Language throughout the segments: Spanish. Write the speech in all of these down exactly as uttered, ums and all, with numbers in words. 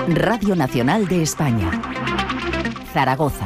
Radio Nacional de España. Zaragoza.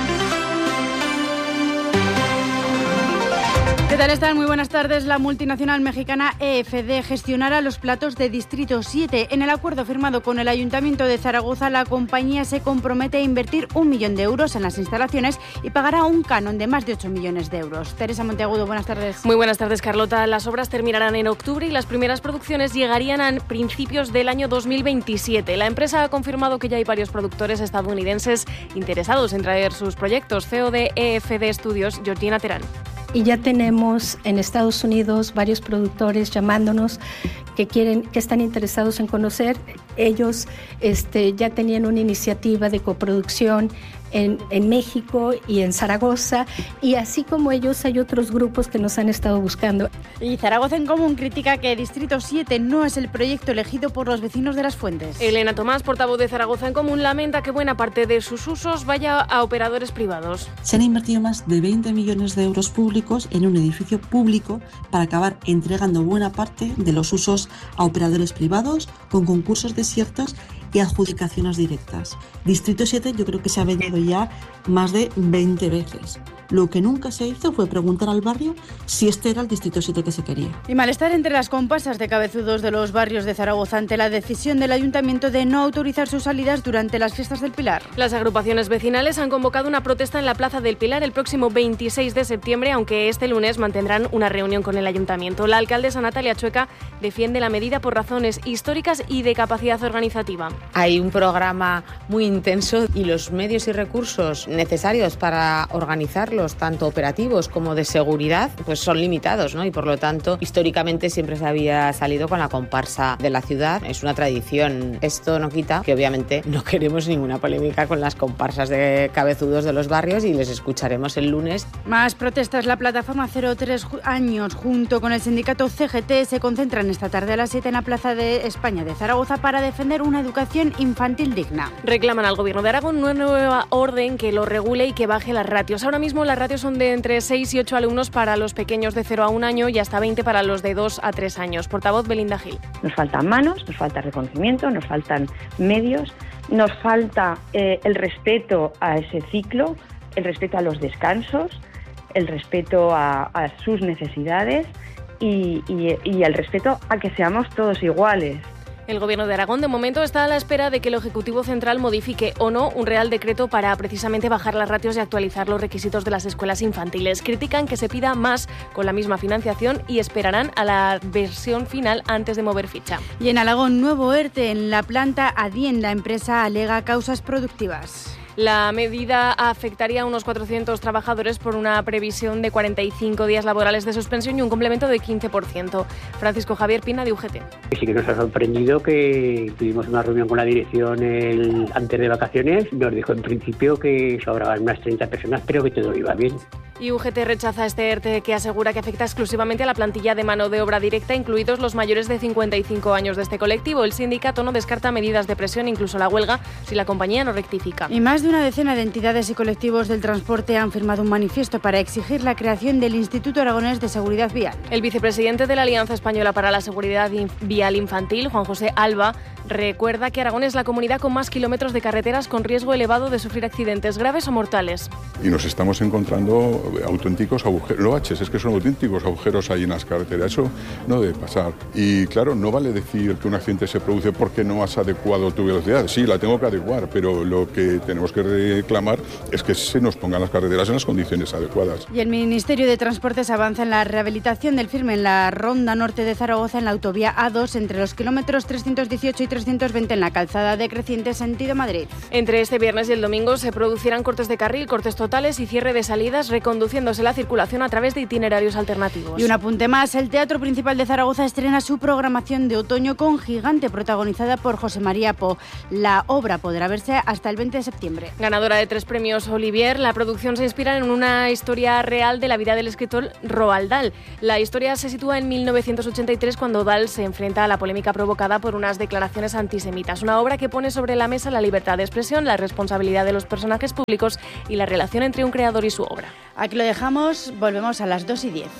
¿Qué tal están? Muy buenas tardes. La multinacional mexicana E F D gestionará los platos de Distrito siete. En el acuerdo firmado con el Ayuntamiento de Zaragoza, la compañía se compromete a invertir un millón de euros en las instalaciones y pagará un canon de más de ocho millones de euros. Teresa Monteagudo, buenas tardes. Muy buenas tardes, Carlota. Las obras terminarán en octubre y las primeras producciones llegarían a principios del año dos mil veintisiete. La empresa ha confirmado que ya hay varios productores estadounidenses interesados en traer sus proyectos. C E O de E F D Studios, Georgina Terán. Y ya tenemos en Estados Unidos varios productores llamándonos que quieren, que están interesados en conocer. Ellos este, ya tenían una iniciativa de coproducción en, en México y en Zaragoza, y así como ellos hay otros grupos que nos han estado buscando. Y Zaragoza en Común critica que Distrito siete no es el proyecto elegido por los vecinos de Las Fuentes. Elena Tomás, portavoz de Zaragoza en Común, lamenta que buena parte de sus usos vaya a operadores privados. Se han invertido más de veinte millones de euros públicos en un edificio público para acabar entregando buena parte de los usos a operadores privados con concursos desiertos y adjudicaciones directas. Distrito siete yo creo que se ha vendido ya más de veinte veces. Lo que nunca se hizo fue preguntar al barrio si este era el Distrito siete que se quería. Y malestar entre las comparsas de cabezudos de los barrios de Zaragoza ante la decisión del Ayuntamiento de no autorizar sus salidas durante las fiestas del Pilar. Las agrupaciones vecinales han convocado una protesta en la Plaza del Pilar el próximo veintiséis de septiembre, aunque este lunes mantendrán una reunión con el Ayuntamiento. La alcaldesa Natalia Chueca defiende la medida por razones históricas y de capacidad organizativa. Hay un programa muy intenso y los medios y recursos necesarios para organizarlo, tanto operativos como de seguridad, pues son limitados, ¿no? Y por lo tanto, históricamente siempre se había salido con la comparsa de la ciudad. Es una tradición. Esto no quita que obviamente no queremos ninguna polémica con las comparsas de cabezudos de los barrios y les escucharemos el lunes. Más protestas. La plataforma cero tres años junto con el sindicato C G T se concentran esta tarde a las siete en la Plaza de España de Zaragoza para defender una educación infantil digna. Reclaman al Gobierno de Aragón una nueva orden que lo regule y que baje las ratios. Ahora mismo las ratios son de entre seis y ocho alumnos para los pequeños de cero a un año y hasta veinte para los de dos a tres años. Portavoz Belinda Gil. Nos faltan manos, nos falta reconocimiento, nos faltan medios, nos falta eh, el respeto a ese ciclo, el respeto a los descansos, el respeto a, a sus necesidades y, y, y el respeto a que seamos todos iguales. El Gobierno de Aragón, de momento, está a la espera de que el Ejecutivo Central modifique o no un Real Decreto para precisamente bajar las ratios y actualizar los requisitos de las escuelas infantiles. Critican que se pida más con la misma financiación y esperarán a la versión final antes de mover ficha. Y en Alagón, nuevo ERTE en la planta Adien. La empresa alega causas productivas. La medida afectaría a unos cuatrocientos trabajadores por una previsión de cuarenta y cinco días laborales de suspensión y un complemento de quince por ciento. Francisco Javier Pina, de U G T. Sí que nos ha sorprendido que tuvimos una reunión con la dirección el, antes de vacaciones. Nos dijo en principio que sobraban unas treinta personas, pero que todo iba bien. Y U G T rechaza este ERTE que asegura que afecta exclusivamente a la plantilla de mano de obra directa, incluidos los mayores de cincuenta y cinco años de este colectivo. El sindicato no descarta medidas de presión, incluso la huelga, si la compañía no rectifica. Y más de una decena de entidades y colectivos del transporte han firmado un manifiesto para exigir la creación del Instituto Aragonés de Seguridad Vial. El vicepresidente de la Alianza Española para la Seguridad Vial Infantil, Juan José Alba, recuerda que Aragón es la comunidad con más kilómetros de carreteras con riesgo elevado de sufrir accidentes graves o mortales. Y nos estamos encontrando auténticos agujeros, loaches, es que son auténticos agujeros ahí en las carreteras, eso no debe pasar. Y claro, no vale decir que un accidente se produce porque no has adecuado tu velocidad, sí, la tengo que adecuar, pero lo que tenemos que reclamar es que se nos pongan las carreteras en las condiciones adecuadas. Y el Ministerio de Transportes avanza en la rehabilitación del firme en la ronda norte de Zaragoza en la autovía A dos entre los kilómetros trescientos dieciocho y trescientos veinte en la calzada de Creciente sentido Madrid. Entre este viernes y el domingo se producirán cortes de carril, cortes totales y cierre de salidas, reconduciéndose la circulación a través de itinerarios alternativos. Y un apunte más, el Teatro Principal de Zaragoza estrena su programación de otoño con Gigante, protagonizada por José María Po. La obra podrá verse hasta el veinte de septiembre. Ganadora de tres premios Olivier, la producción se inspira en una historia real de la vida del escritor Roald Dahl. La historia se sitúa en mil novecientos ochenta y tres, cuando Dahl se enfrenta a la polémica provocada por unas declaraciones antisemitas. Una obra que pone sobre la mesa la libertad de expresión, la responsabilidad de los personajes públicos y la relación entre un creador y su obra. Aquí lo dejamos, volvemos a las dos y diez.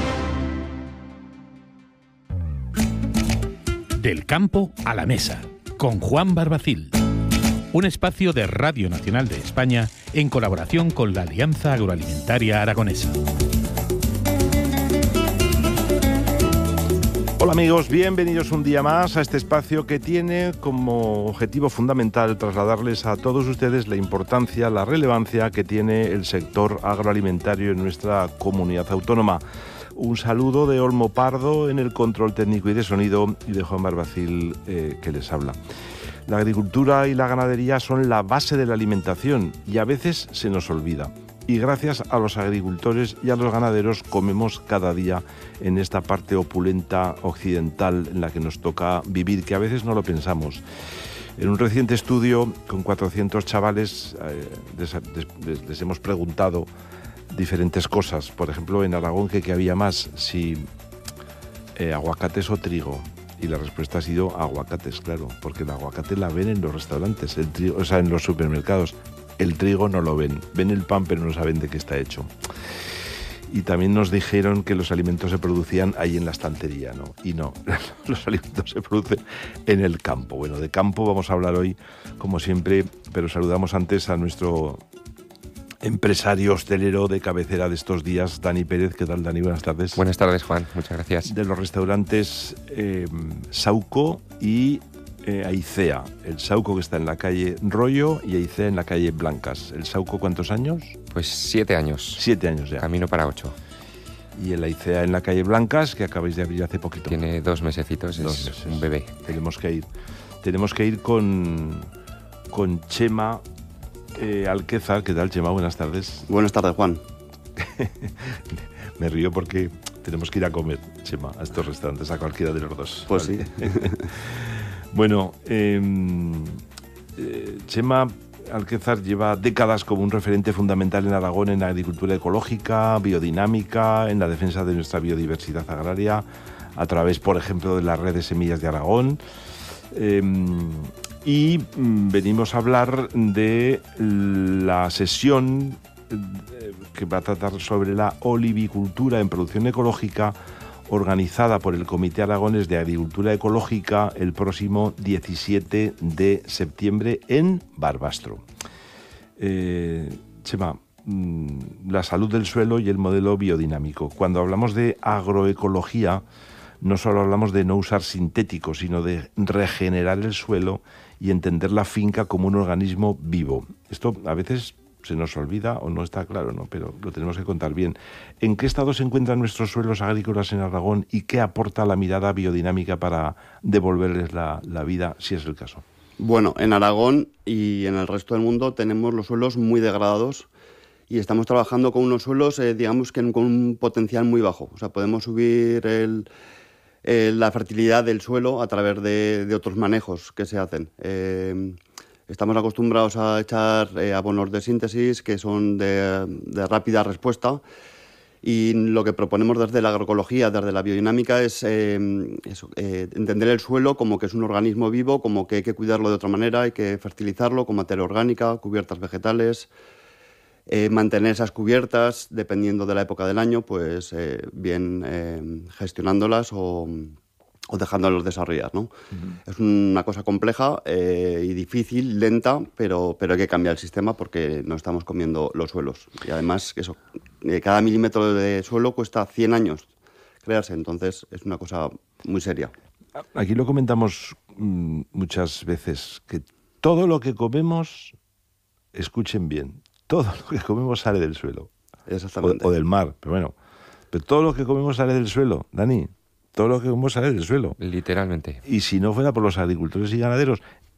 Del campo a la mesa, con Juan Barbacil. Un espacio de Radio Nacional de España en colaboración con la Alianza Agroalimentaria Aragonesa. Hola amigos, bienvenidos un día más a este espacio que tiene como objetivo fundamental trasladarles a todos ustedes la importancia, la relevancia que tiene el sector agroalimentario en nuestra comunidad autónoma. Un saludo de Olmo Pardo en el control técnico y de sonido y de Juan Barbacil eh, que les habla. La agricultura y la ganadería son la base de la alimentación y a veces se nos olvida. Y gracias a los agricultores y a los ganaderos comemos cada día en esta parte opulenta occidental en la que nos toca vivir, que a veces no lo pensamos. En un reciente estudio con cuatrocientos chavales eh, les, les, les hemos preguntado diferentes cosas. Por ejemplo, en Aragón, ¿qué, qué había más? Si eh, aguacates o trigo. Y la respuesta ha sido aguacates, claro, porque el aguacate la ven en los restaurantes, el trigo, o sea, en los supermercados. El trigo no lo ven, ven el pan pero no saben de qué está hecho. Y también nos dijeron que los alimentos se producían ahí en la estantería, ¿no? Y no, los alimentos se producen en el campo. Bueno, de campo vamos a hablar hoy, como siempre, pero saludamos antes a nuestro empresario hostelero de cabecera de estos días, Dani Pérez. ¿Qué tal, Dani? Buenas tardes. Buenas tardes, Juan. Muchas gracias. De los restaurantes eh, Sauco y Eh, Aicea, el Sauco que está en la calle Rollo y Aicea en la calle Blancas. ¿El Sauco cuántos años? Pues siete años. Siete años ya. Camino para ocho. Y el Aicea en la calle Blancas, que acabáis de abrir hace poquito. Tiene dos mesecitos, dos es meses. Un bebé. Tenemos que ir. Tenemos que ir con, con Chema eh, Alquézar. ¿Qué tal, Chema? Buenas tardes. Buenas tardes, Juan. Me río porque tenemos que ir a comer, Chema, a estos restaurantes, a cualquiera de los dos. Pues ¿vale? Sí. Bueno, eh, eh, Chema Alquézar lleva décadas como un referente fundamental en Aragón en la agricultura ecológica, biodinámica, en la defensa de nuestra biodiversidad agraria, a través, por ejemplo, de la red de semillas de Aragón. Eh, y venimos a hablar de la sesión que va a tratar sobre la olivicultura en producción ecológica, organizada por el Comité Aragonés de Agricultura Ecológica el próximo diecisiete de septiembre en Barbastro. Eh, Chema, la salud del suelo y el modelo biodinámico. Cuando hablamos de agroecología, no solo hablamos de no usar sintéticos, sino de regenerar el suelo y entender la finca como un organismo vivo. Esto a veces se nos olvida o no está claro, ¿no? Pero lo tenemos que contar bien. ¿En qué estado se encuentran nuestros suelos agrícolas en Aragón y qué aporta la mirada biodinámica para devolverles la, la vida, si es el caso? Bueno, en Aragón y en el resto del mundo tenemos los suelos muy degradados y estamos trabajando con unos suelos, eh, digamos que con un potencial muy bajo. O sea, podemos subir el, el, la fertilidad del suelo a través de, de otros manejos que se hacen. Eh, Estamos acostumbrados a echar eh, abonos de síntesis que son de, de rápida respuesta y lo que proponemos desde la agroecología, desde la biodinámica, es eh, eso, eh, entender el suelo como que es un organismo vivo, como que hay que cuidarlo de otra manera, hay que fertilizarlo con materia orgánica, cubiertas vegetales, eh, mantener esas cubiertas, dependiendo de la época del año, pues eh, bien eh, gestionándolas o... o dejándolos desarrollar, ¿no? Uh-huh. Es una cosa compleja eh, y difícil, lenta, pero, pero hay que cambiar el sistema porque no estamos comiendo los suelos. Y además, eso, eh, cada milímetro de suelo cuesta cien años crearse, entonces es una cosa muy seria. Aquí lo comentamos mmm, muchas veces, que todo lo que comemos, escuchen bien, todo lo que comemos sale del suelo. Exactamente. O, o del mar, pero bueno, pero todo lo que comemos sale del suelo, Dani. Todo lo que comemos sale del suelo. Literalmente. Y si no fuera por los agricultores y ganaderos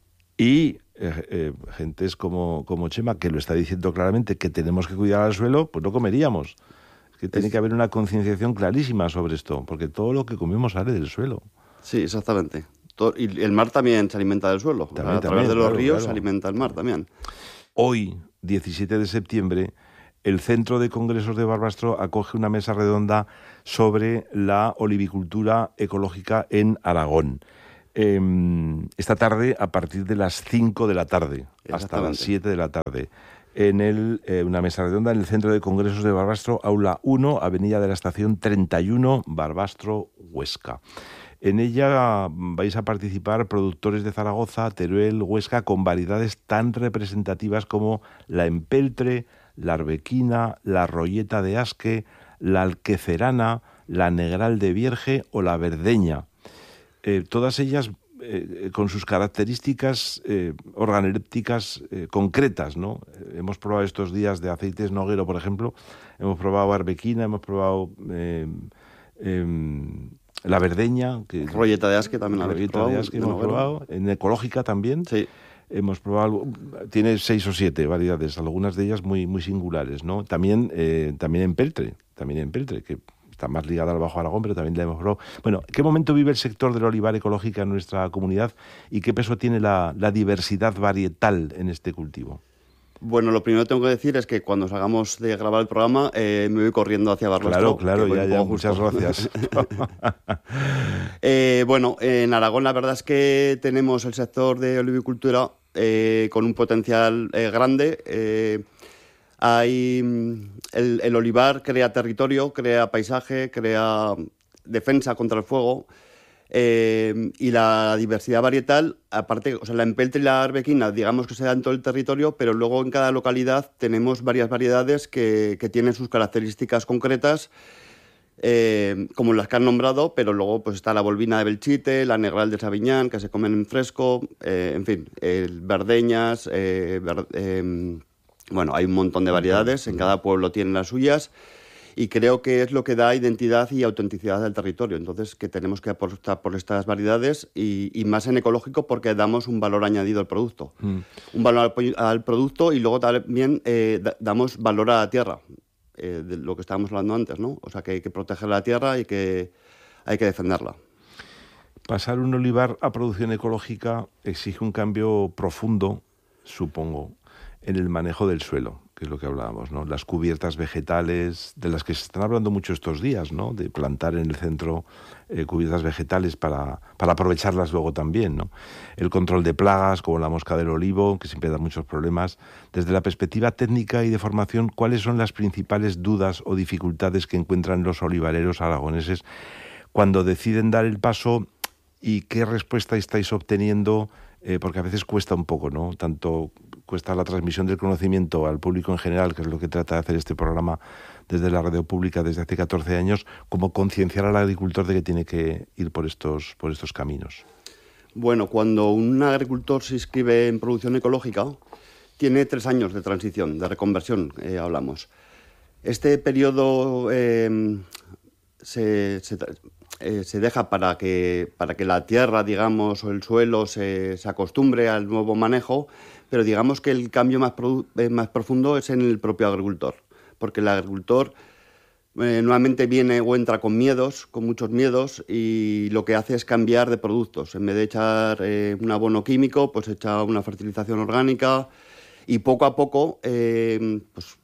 y eh, eh, gentes como, como Chema, que lo está diciendo claramente, que tenemos que cuidar al suelo, pues no comeríamos. Es que tiene es... que haber una concienciación clarísima sobre esto, porque todo lo que comemos sale del suelo. Sí, exactamente. Todo, y el mar también se alimenta del suelo. También, a través también, de los claro, ríos claro. Se alimenta el mar también. Hoy, diecisiete de septiembre, el Centro de Congresos de Barbastro acoge una mesa redonda sobre la olivicultura ecológica en Aragón. Eh, esta tarde, a partir de las cinco de la tarde, hasta las siete de la tarde, en el, eh, una mesa redonda en el Centro de Congresos de Barbastro, Aula uno, Avenida de la Estación treinta y uno, Barbastro, Huesca. En ella vais a participar productores de Zaragoza, Teruel, Huesca, con variedades tan representativas como la empeltre, la arbequina, la rolleta de Asque, la alquecerana, la negral de Vierge o la verdeña. Eh, todas ellas eh, con sus características eh, organolépticas eh, concretas, ¿no? Eh, hemos probado estos días de aceites Noguero, por ejemplo, hemos probado arbequina, hemos probado eh, eh, la verdeña. Que, rolleta de Asque también la rolleta probado, de Asque de hemos Noguero. probado, en ecológica también. Sí. Hemos probado, tiene seis o siete variedades, algunas de ellas muy, muy singulares, ¿no? También, eh, también en peltre, también en peltre, que está más ligada al Bajo Aragón, pero también la hemos probado. Bueno, ¿qué momento vive el sector del olivar ecológica en nuestra comunidad y qué peso tiene la, la diversidad varietal en este cultivo? Bueno, lo primero que tengo que decir es que cuando salgamos de grabar el programa eh, me voy corriendo hacia Barbastro. Claro, claro, ya, ya, muchas gracias. eh, bueno, en Aragón la verdad es que tenemos el sector de olivicultura eh, con un potencial eh, grande. Eh, hay el, el olivar crea territorio, crea paisaje, crea defensa contra el fuego. Eh, y la diversidad varietal, aparte, o sea, la empeltre y la arbequina, digamos que se da en todo el territorio, pero luego en cada localidad tenemos varias variedades que, que tienen sus características concretas, eh, como las que han nombrado, pero luego pues está la volvina de Belchite, la negral de Sabiñán, que se comen en fresco, eh, en fin, eh, verdeñas, eh, ver, eh, bueno, hay un montón de variedades, en cada pueblo tienen las suyas. Y creo que es lo que da identidad y autenticidad al territorio. Entonces, que tenemos que apostar por estas variedades y, y más en ecológico porque damos un valor añadido al producto. Mm. Un valor al, al producto y luego también eh, da, damos valor a la tierra, eh, de lo que estábamos hablando antes, ¿no? O sea, que hay que proteger la tierra y que hay que defenderla. Pasar un olivar a producción ecológica exige un cambio profundo, supongo, en el manejo del suelo, que es lo que hablábamos, ¿no? Las cubiertas vegetales, de las que se están hablando mucho estos días, ¿no? De plantar en el centro eh, cubiertas vegetales para, para aprovecharlas luego también, ¿no? El control de plagas, como la mosca del olivo, que siempre da muchos problemas. Desde la perspectiva técnica y de formación, ¿cuáles son las principales dudas o dificultades que encuentran los olivareros aragoneses cuando deciden dar el paso y qué respuesta estáis obteniendo? Eh, porque a veces cuesta un poco, ¿no? Tanto cuesta la transmisión del conocimiento al público en general, que es lo que trata de hacer este programa desde la radio pública desde hace catorce años, como concienciar al agricultor de que tiene que ir por estos, por estos caminos. Bueno, cuando un agricultor se inscribe en producción ecológica, tiene tres años de transición, de reconversión, eh, hablamos. Este periodo eh, se... se Eh, se deja para que, para que la tierra, digamos, o el suelo se, se acostumbre al nuevo manejo, pero digamos que el cambio más, produ- eh, más profundo es en el propio agricultor, porque el agricultor eh, nuevamente viene o entra con miedos, con muchos miedos, y lo que hace es cambiar de productos. En vez de echar eh, un abono químico, pues echa una fertilización orgánica, y poco a poco, eh, pues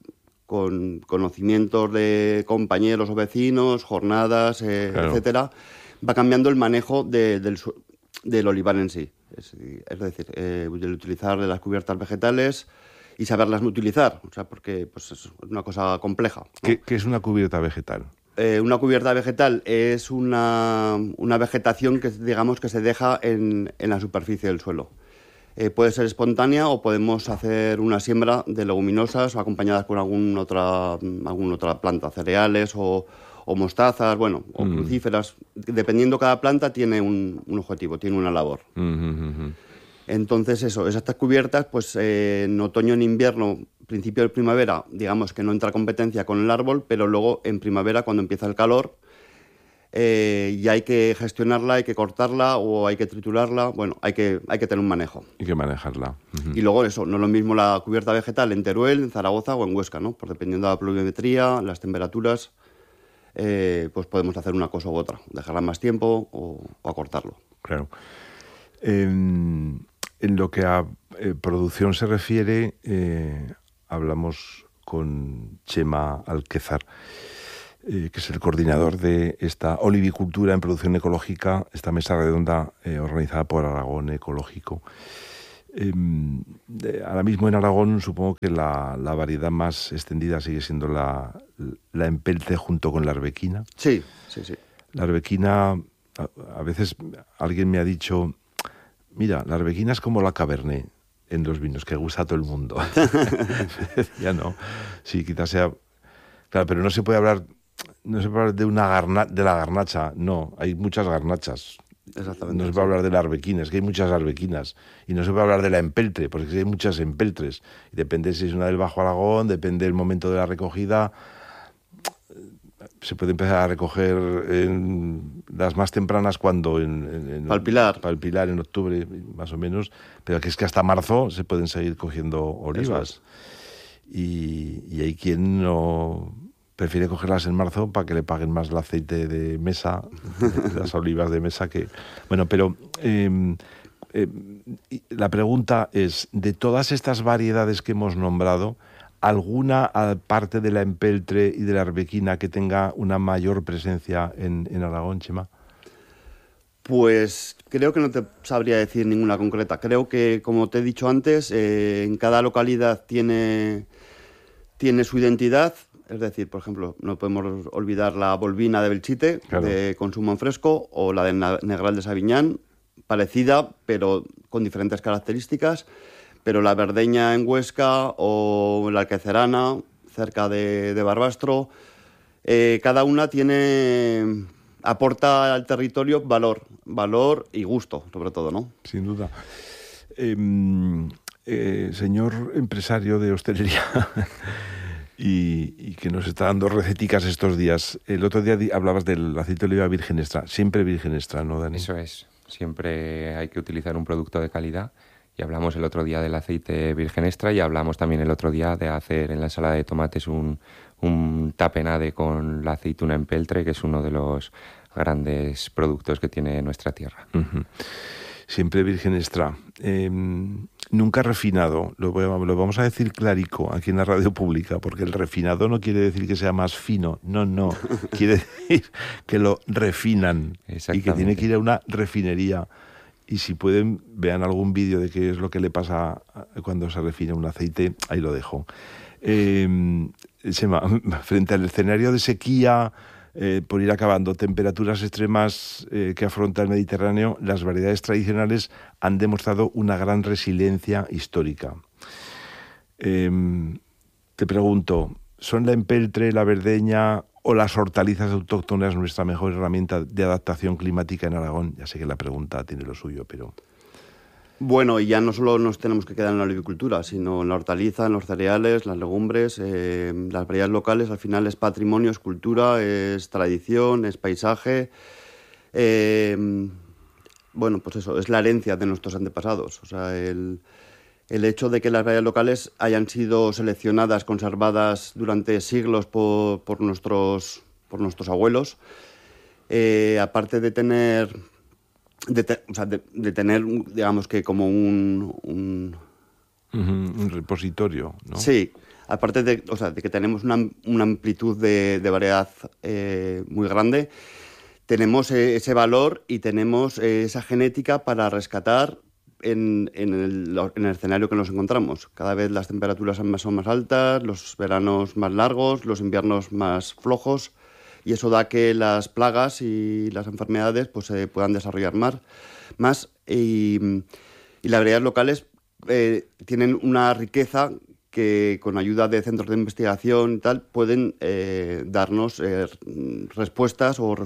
con conocimientos de compañeros o vecinos, jornadas, eh, claro. etcétera, va cambiando el manejo de, del, del olivar en sí. Es, es decir, eh, el utilizar de las cubiertas vegetales y saberlas utilizar, o sea, porque pues, es una cosa compleja, ¿no? ¿Qué, ¿Qué es una cubierta vegetal? Eh, una cubierta vegetal es una, una vegetación que, digamos, que se deja en, en la superficie del suelo. Eh, puede ser espontánea o podemos hacer una siembra de leguminosas acompañadas con algún otra, alguna otra planta, cereales o, o mostazas, bueno, o mm. crucíferas. Dependiendo cada planta tiene un, un objetivo, tiene una labor. Mm-hmm. Entonces eso, esas cubiertas, pues eh, en otoño, en invierno, principio de primavera, digamos que no entra competencia con el árbol, pero luego en primavera, cuando empieza el calor, Eh, y hay que gestionarla, hay que cortarla o hay que triturarla, bueno, hay que, hay que tener un manejo. Hay que manejarla. Uh-huh. Y luego eso, no es lo mismo la cubierta vegetal en Teruel, en Zaragoza o en Huesca, ¿no? Pues dependiendo de la pluviometría, las temperaturas, eh, pues podemos hacer una cosa u otra, dejarla más tiempo o, o acortarlo. Claro. Eh, en lo que a eh, producción se refiere, eh, hablamos con Chema Alquézar, Eh, que es el coordinador de esta olivicultura en producción ecológica, esta mesa redonda eh, organizada por Aragón Ecológico. Eh, de, ahora mismo en Aragón supongo que la, la variedad más extendida sigue siendo la, la empeltre junto con la arbequina. Sí, sí, sí. La arbequina a, a veces alguien me ha dicho, mira, la arbequina es como la Cabernet en los vinos, que gusta a todo el mundo. Ya no. Sí, quizás sea... Claro, pero no se puede hablar, no se puede hablar de, una garna, de la garnacha. No, hay muchas garnachas. Exactamente. No se puede hablar de la arbequina, es que hay muchas arbequinas. Y no se puede hablar de la empeltre, porque hay muchas empeltres. Y depende si es una del Bajo Aragón, depende del momento de la recogida. Se puede empezar a recoger en las más tempranas cuando en, en, en Palpilar. Palpilar en octubre más o menos, pero que es que hasta marzo se pueden seguir cogiendo olivas y, y hay quien no prefiere cogerlas en marzo para que le paguen más el aceite de mesa, de las olivas de mesa que bueno, pero eh, eh, la pregunta es, de todas estas variedades que hemos nombrado, ¿alguna parte de la empeltre y de la arbequina que tenga una mayor presencia en, en Aragón, Chema? Pues creo que no te sabría decir ninguna concreta. Creo que, como te he dicho antes, eh, en cada localidad tiene, tiene su identidad. Es decir, por ejemplo, no podemos olvidar la Volvina de Belchite, claro, de consumo en fresco, o la de Negral de Sabiñán, parecida, pero con diferentes características. Pero la Verdeña en Huesca o la Alquecerana, cerca de, de Barbastro, eh, cada una tiene, aporta al territorio valor, valor y gusto, sobre todo, ¿no? Sin duda. Eh, eh, señor empresario de hostelería y, y que nos está dando receticas estos días, el otro día hablabas del aceite de oliva virgen extra, siempre virgen extra, ¿no, Dani? Eso es, siempre hay que utilizar un producto de calidad. Y hablamos el otro día del aceite virgen extra y hablamos también el otro día de hacer en la ensalada de tomates un, un tapenade con la aceituna en peltre, que es uno de los grandes productos que tiene nuestra tierra. Uh-huh. Siempre virgen extra. Eh, nunca refinado, lo, lo vamos a decir clarico aquí en la radio pública, porque el refinado no quiere decir que sea más fino, no, no, quiere decir que lo refinan y que tiene que ir a una refinería. Y si pueden, vean algún vídeo de qué es lo que le pasa cuando se refina un aceite, ahí lo dejo. Eh, Chema, frente al escenario de sequía, eh, por ir acabando, temperaturas extremas eh, que afronta el Mediterráneo, las variedades tradicionales han demostrado una gran resiliencia histórica. Eh, te pregunto, ¿son la empeltre, la verdeña o las hortalizas autóctonas nuestra mejor herramienta de adaptación climática en Aragón? Ya sé que la pregunta tiene lo suyo, pero... Bueno, y ya no solo nos tenemos que quedar en la olivicultura, sino en la hortaliza, en los cereales, las legumbres, eh, las variedades locales. Al final es patrimonio, es cultura, es tradición, es paisaje. Eh, bueno, pues eso, es la herencia de nuestros antepasados. O sea, el... El hecho de que las variedades locales hayan sido seleccionadas, conservadas durante siglos por, por, nuestros, por nuestros abuelos, eh, aparte de tener, de, te, o sea, de, de tener, digamos que como un... Un, uh-huh, un repositorio, ¿no? Sí, aparte de, o sea, de que tenemos una, una amplitud de, de variedad eh, muy grande, tenemos eh, ese valor y tenemos eh, esa genética para rescatar En, en, el, en el escenario que nos encontramos. Cada vez las temperaturas son más, son más altas, los veranos más largos, los inviernos más flojos, y eso da que las plagas y las enfermedades pues, se puedan desarrollar más. más y, y las variedades locales eh, tienen una riqueza que con ayuda de centros de investigación y tal pueden eh, darnos eh, respuestas o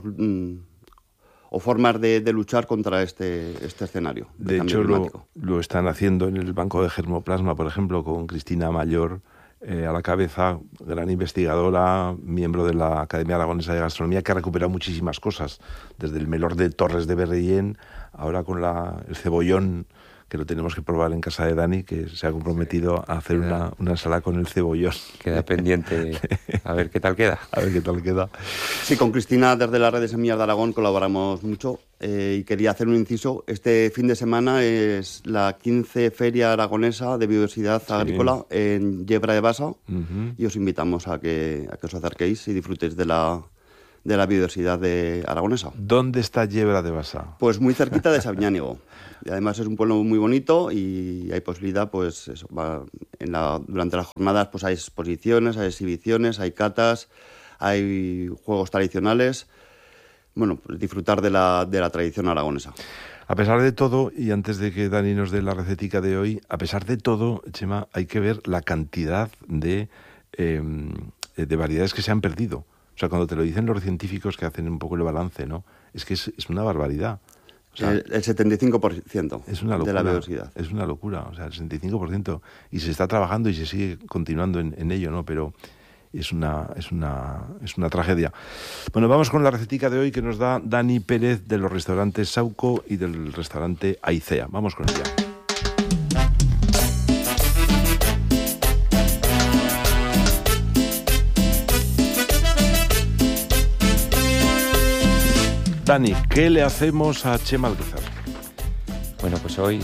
o formas de, de luchar contra este, este escenario. De, de hecho, lo, lo están haciendo en el Banco de Germoplasma, por ejemplo, con Cristina Mayor eh, a la cabeza, gran investigadora, miembro de la Academia Aragonesa de Gastronomía, que ha recuperado muchísimas cosas, desde el melor de Torres de Berrellén, ahora con la, el cebollón, que lo tenemos que probar en casa de Dani, que se ha comprometido a hacer una, una ensalada con el cebollón. Queda pendiente a ver qué tal queda. A ver qué tal queda. Sí, con Cristina desde la red de Semillas de Aragón colaboramos mucho eh, y quería hacer un inciso. Este fin de semana es la quince Feria Aragonesa de Biodiversidad sí. Agrícola en Yebra de Basa uh-huh. y os invitamos a que, a que os acerquéis y disfrutéis de la... de la biodiversidad de aragonesa. ¿Dónde está Yebra de Basa? Pues muy cerquita de Sabiñánigo. Y además es un pueblo muy bonito y hay posibilidad, pues eso, va, en la, durante las jornadas pues hay exposiciones, hay exhibiciones, hay catas, hay juegos tradicionales. bueno, pues disfrutar de la, de la tradición aragonesa. A pesar de todo, y antes de que Dani nos dé la recetica de hoy, a pesar de todo, Chema, hay que ver la cantidad de, eh, de variedades que se han perdido. O sea, cuando te lo dicen los científicos que hacen un poco el balance, ¿no? Es que es, es una barbaridad. O sea, el, el setenta y cinco por ciento es una locura, de la biodiversidad. Es una locura, o sea, el sesenta y cinco por ciento. Y se está trabajando y se sigue continuando en, en ello, ¿no? Pero es una, es una, es una tragedia. Bueno, vamos con la recetica de hoy que nos da Dani Pérez de los restaurantes Sauco y del restaurante Aicea. Vamos con ella. Dani, ¿qué le hacemos a Chema Alquezar? Bueno, pues hoy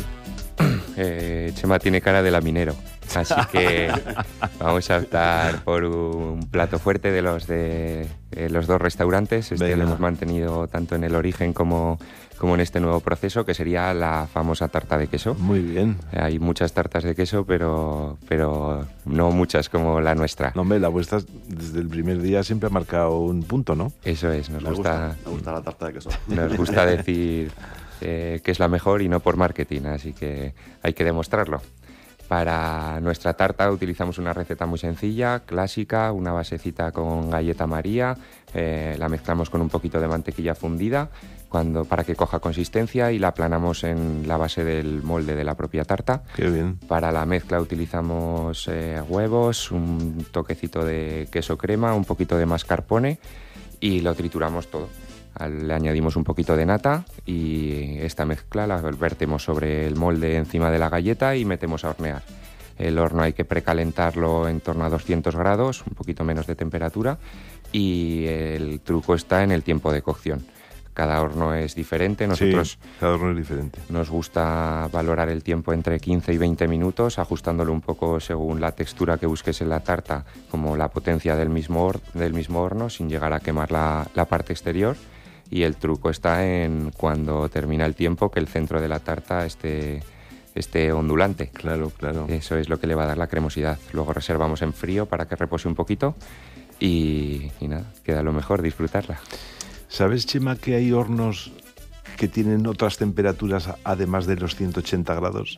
eh, Chema tiene cara de laminero. Así que vamos a optar por un plato fuerte de los de eh, los dos restaurantes. Este lo hemos mantenido tanto en el origen como, como en este nuevo proceso, que sería la famosa tarta de queso. Muy bien. Hay muchas tartas de queso, pero, pero no muchas como la nuestra. No, hombre, la vuestra desde el primer día siempre ha marcado un punto, ¿no? Eso es, nos me gusta, gusta, me gusta la tarta de queso. Nos gusta decir eh, que es la mejor y no por marketing, así que hay que demostrarlo. Para nuestra tarta utilizamos una receta muy sencilla, clásica, una basecita con galleta María, eh, la mezclamos con un poquito de mantequilla fundida cuando, para que coja consistencia y la aplanamos en la base del molde de la propia tarta. Qué bien. Para la mezcla utilizamos eh, huevos, un toquecito de queso crema, un poquito de mascarpone y lo trituramos todo. Le añadimos un poquito de nata y esta mezcla la vertemos sobre el molde encima de la galleta y metemos a hornear. El horno hay que precalentarlo en torno a doscientos grados, un poquito menos de temperatura, y el truco está en el tiempo de cocción. Cada horno es diferente. Nosotros sí, cada horno es diferente. Nos gusta valorar el tiempo entre quince y veinte minutos, ajustándolo un poco según la textura que busques en la tarta, como la potencia del mismo, or- del mismo horno, sin llegar a quemar la, la parte exterior. Y el truco está en cuando termina el tiempo que el centro de la tarta esté, esté ondulante. Claro, claro. Eso es lo que le va a dar la cremosidad. Luego reservamos en frío para que repose un poquito y, y nada, queda lo mejor, disfrutarla. ¿Sabes, Chema, que hay hornos que tienen otras temperaturas además de los ciento ochenta grados?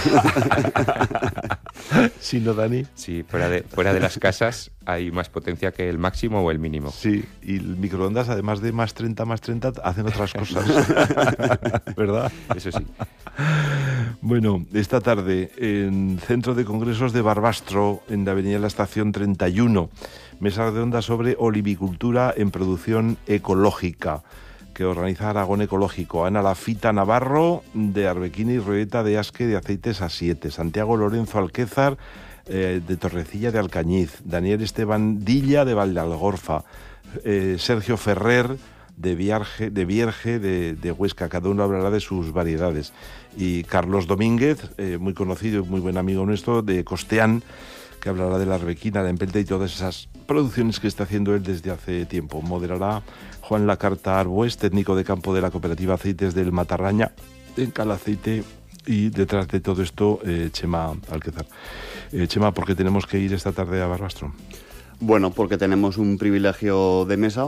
¿Sí, no, Dani? Sí, fuera de, fuera de las casas hay más potencia que el máximo o el mínimo. Sí, y el microondas, además de más treinta, más treinta, hacen otras cosas. ¿Verdad? Eso sí. Bueno, esta tarde en Centro de Congresos de Barbastro, en la avenida La Estación treinta y uno, mesa redonda sobre olivicultura en producción ecológica, que organiza Aragón Ecológico. Ana Lafita Navarro, de Arbequina y Roeta de Asque, de Aceites a siete. Santiago Lorenzo Alquézar, eh, de Torrecilla de Alcañiz. Daniel Esteban Dilla, de Valdealgorfa. Eh, Sergio Ferrer, de Vierge, de, Vierge de, de Huesca. Cada uno hablará de sus variedades. Y Carlos Domínguez, eh, muy conocido y muy buen amigo nuestro, de Costeán, que hablará de la Arbequina, la Empelta y todas esas producciones que está haciendo él desde hace tiempo. Moderará Juan Lacarta Arbues, técnico de campo de la cooperativa Aceites del Matarraña, en Calaceite, y detrás de todo esto, eh, Chema Alquezar. Eh, Chema, ¿por qué tenemos que ir esta tarde a Barbastro? Bueno, porque tenemos un privilegio de mesa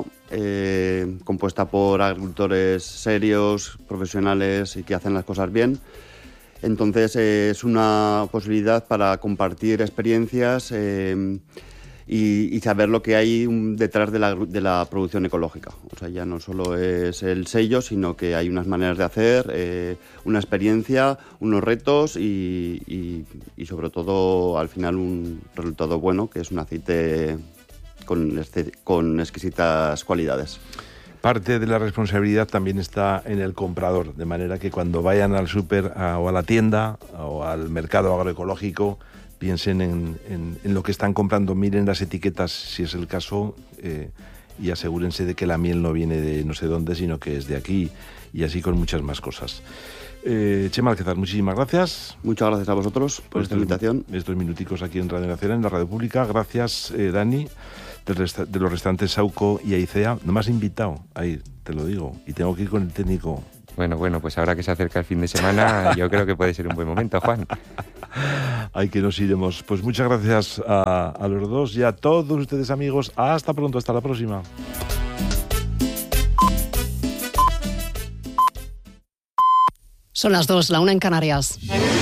eh, compuesta por agricultores serios, profesionales y que hacen las cosas bien. Entonces eh, es una posibilidad para compartir experiencias eh, y, y saber lo que hay detrás de la, de la producción ecológica. O sea, ya no solo es el sello, sino que hay unas maneras de hacer, eh, una experiencia, unos retos y, y, y sobre todo al final un resultado bueno, que es un aceite con, con exquisitas cualidades. Parte de la responsabilidad también está en el comprador, de manera que cuando vayan al súper o a la tienda o al mercado agroecológico piensen en, en, en lo que están comprando, miren las etiquetas si es el caso eh, y asegúrense de que la miel no viene de no sé dónde, sino que es de aquí, y así con muchas más cosas. Eh, Chema Alquezar, muchísimas gracias. Muchas gracias a vosotros por, por esta estos, invitación. Estos minuticos aquí en Radio Nacional, en la Radio Pública. Gracias, eh, Dani, de, resta- de los restaurantes Sauco y Aicea. No me has invitado, ahí te lo digo, y tengo que ir con el técnico. Bueno, bueno, pues ahora que se acerca el fin de semana, yo creo que puede ser un buen momento, Juan. Ay, que nos iremos. Pues muchas gracias a, a los dos y a todos ustedes, amigos. Hasta pronto, hasta la próxima. Son las dos, la una en Canarias.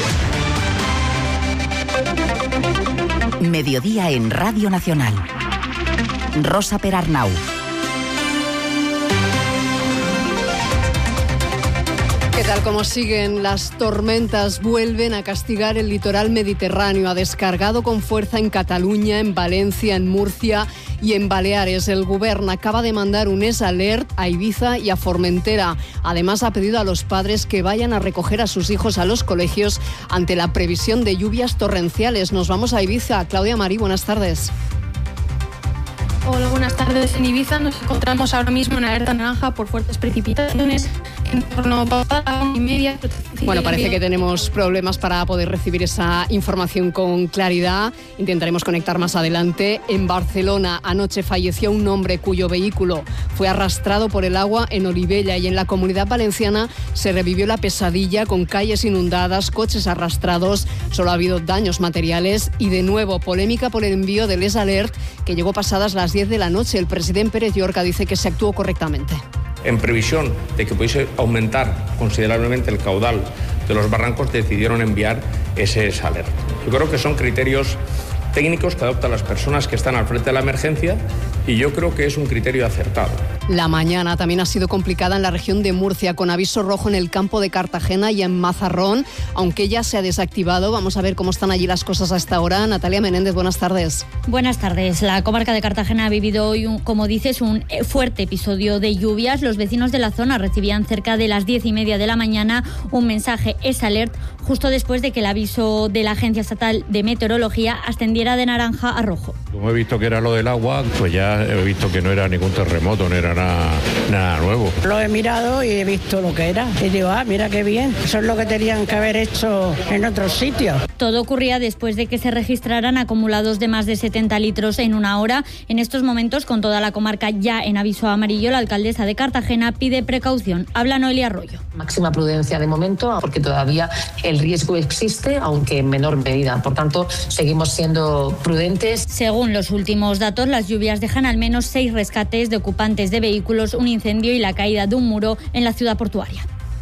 Mediodía en Radio Nacional. Rosa Perarnau. ¿Qué tal? Como siguen las tormentas? Vuelven a castigar el litoral mediterráneo. Ha descargado con fuerza en Cataluña, en Valencia, en Murcia y en Baleares. El Govern acaba de mandar un es alert a Ibiza y a Formentera. Además, ha pedido a los padres que vayan a recoger a sus hijos a los colegios ante la previsión de lluvias torrenciales. Nos vamos a Ibiza. Claudia Marí, buenas tardes. Hola, buenas tardes. En Ibiza nos encontramos ahora mismo en alerta naranja por fuertes precipitaciones en torno a la una y media. Bueno, parece que tenemos problemas para poder recibir esa información con claridad. Intentaremos conectar más adelante. En Barcelona anoche falleció un hombre cuyo vehículo fue arrastrado por el agua en Olivella, y en la Comunidad Valenciana se revivió la pesadilla con calles inundadas, coches arrastrados. Solo ha habido daños materiales y de nuevo polémica por el envío del es alert que llegó pasadas las diez de la noche. El presidente Pérez Llorca dice que se actuó correctamente. En previsión de que pudiese aumentar considerablemente el caudal de los barrancos, decidieron enviar ese es alert. Yo creo que son criterios técnicos que adoptan las personas que están al frente de la emergencia, y yo creo que es un criterio acertado. La mañana también ha sido complicada en la región de Murcia, con aviso rojo en el campo de Cartagena y en Mazarrón, aunque ya se ha desactivado. Vamos a ver cómo están allí las cosas a esta hora. Natalia Menéndez, buenas tardes. Buenas tardes. La comarca de Cartagena ha vivido hoy, un, como dices, un fuerte episodio de lluvias. Los vecinos de la zona recibían cerca de las diez y media de la mañana un mensaje es alert, justo después de que el aviso de la Agencia Estatal de Meteorología ascendiera de naranja a rojo. Como he visto que era lo del agua, pues ya he visto que no era ningún terremoto, no era nada, nada nuevo. Lo he mirado y he visto lo que era. Y digo, ah, mira qué bien. Eso es lo que tenían que haber hecho en otros sitios. Todo ocurría después de que se registraran acumulados de más de setenta litros en una hora. En estos momentos, con toda la comarca ya en aviso amarillo, la alcaldesa de Cartagena pide precaución. Habla Noelia Arroyo. Máxima prudencia de momento, porque todavía el riesgo existe, aunque en menor medida. Por tanto, seguimos siendo prudentes. Según los últimos datos, las lluvias dejan al menos seis rescates de ocupantes de vehículos, un incendio y la caída de un muro en la ciudad portuaria.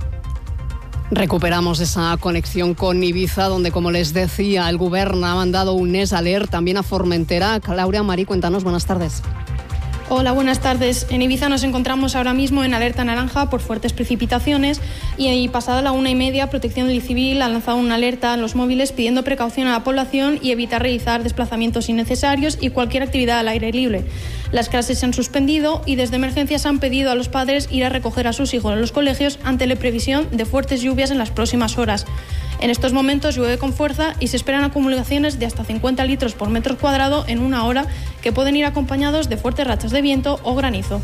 Recuperamos esa conexión con Ibiza, donde, como les decía, el Govern ha mandado un es alert también a Formentera. Claudia Marí, cuéntanos, buenas tardes. Hola, buenas tardes. En Ibiza nos encontramos ahora mismo en alerta naranja por fuertes precipitaciones, y pasada la una y media, Protección Civil ha lanzado una alerta en los móviles pidiendo precaución a la población y evitar realizar desplazamientos innecesarios y cualquier actividad al aire libre. Las clases se han suspendido y desde emergencias han pedido a los padres ir a recoger a sus hijos en los colegios ante la previsión de fuertes lluvias en las próximas horas. En estos momentos llueve con fuerza y se esperan acumulaciones de hasta cincuenta litros por metro cuadrado en una hora, que pueden ir acompañados de fuertes rachas de viento o granizo.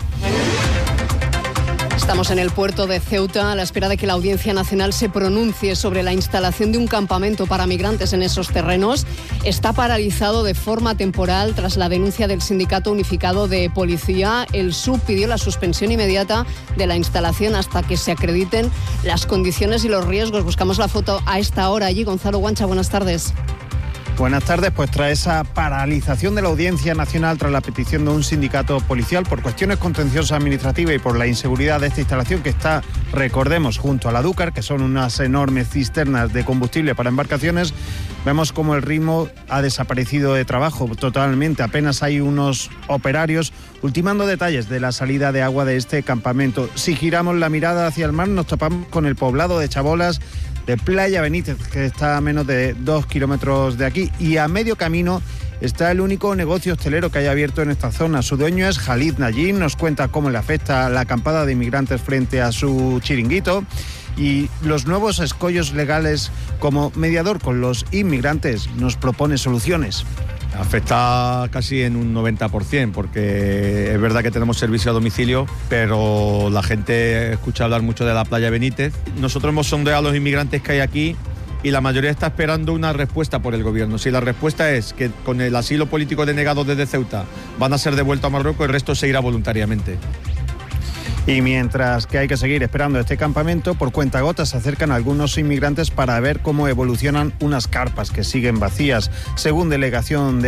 Estamos en el puerto de Ceuta a la espera de que la Audiencia Nacional se pronuncie sobre la instalación de un campamento para migrantes en esos terrenos. Está paralizado de forma temporal tras la denuncia del Sindicato Unificado de Policía. El S U P pidió la suspensión inmediata de la instalación hasta que se acrediten las condiciones y los riesgos. Buscamos la foto a esta hora allí. Gonzalo Guancha, buenas tardes. Buenas tardes. Pues tras esa paralización de la Audiencia Nacional, tras la petición de un sindicato policial por cuestiones contenciosas administrativas y por la inseguridad de esta instalación que está, recordemos, junto a la Dúcar, que son unas enormes cisternas de combustible para embarcaciones, vemos como el ritmo ha desaparecido de trabajo totalmente. Apenas hay unos operarios ultimando detalles de la salida de agua de este campamento. Si giramos la mirada hacia el mar, nos topamos con el poblado de Chabolas, de Playa Benítez, que está a menos de dos kilómetros de aquí, y a medio camino está el único negocio hostelero que hay abierto en esta zona. Su dueño es Khalid Najin, nos cuenta cómo le afecta la acampada de inmigrantes frente a su chiringuito y los nuevos escollos legales. Como mediador con los inmigrantes nos propone soluciones. Afecta casi en un noventa por ciento, porque es verdad que tenemos servicio a domicilio, pero la gente escucha hablar mucho de la Playa Benítez. Nosotros hemos sondeado a los inmigrantes que hay aquí y la mayoría está esperando una respuesta por el gobierno. Si la respuesta es que con el asilo político denegado desde Ceuta van a ser devueltos a Marruecos, el resto se irá voluntariamente. Y mientras que hay que seguir esperando este campamento, por cuentagotas se acercan algunos inmigrantes para ver cómo evolucionan unas carpas que siguen vacías. Según delegación de